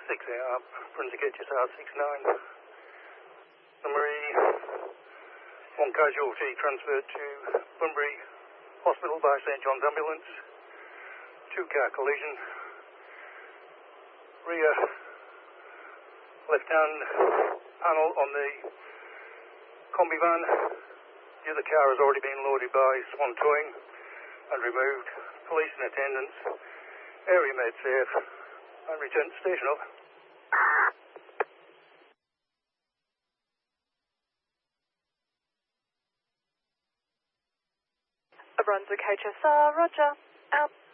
6AR, Brunswick HSR 69. Summary, 1 casualty transferred to Bunbury Hospital by St John's Ambulance. 2-car collision. Rear left-hand panel on the combi van. The other car has already been loaded by Swan Towing and removed. Police in attendance. Area made safe and returned to station. Over. Brunswick HSR, roger, out.